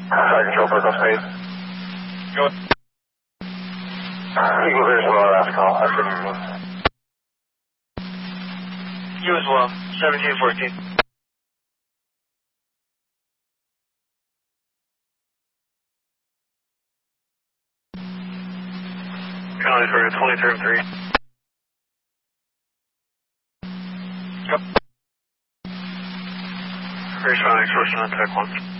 Flight control for Space. Go. Eagle Vision, my last call. After You as well. 1714. County for 23 and 3. Yep. Very strong extortion on Tech 1.